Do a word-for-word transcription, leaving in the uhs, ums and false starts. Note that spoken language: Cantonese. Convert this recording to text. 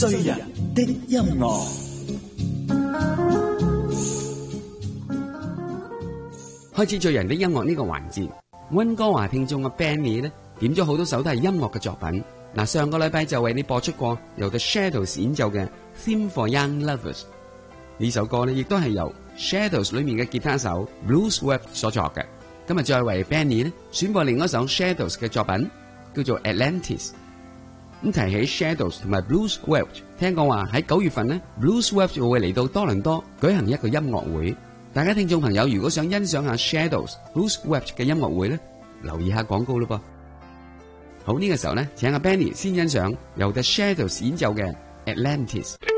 醉人的音樂。 開始醉人的音樂呢個環節，溫哥華聽眾嘅 Benny 咧點咗好多首都係音樂嘅作品。嗱，上個禮拜就為你播出過由 The Shadows 演奏嘅 Theme for Young Lovers 呢首歌咧，亦都係由 Shadows 裏面嘅吉他手 Bruce Webb 所作嘅。今日再為 Benny 咧選播另一首 Shadows 嘅作品，叫做 Atlantis。咁提起 Shadows 同埋 Bruce Webb， 聽講話喺九月份呢 Bruce Webb 就會嚟到多倫多舉行一個音樂會。大家聽眾朋友如果想欣賞下 Shadows、Bruce Webb 嘅音樂會咧，留意下廣告咯噃。好，呢個時候咧，請阿 Benny 先欣賞由 The Shadows 演奏嘅 Atlantis。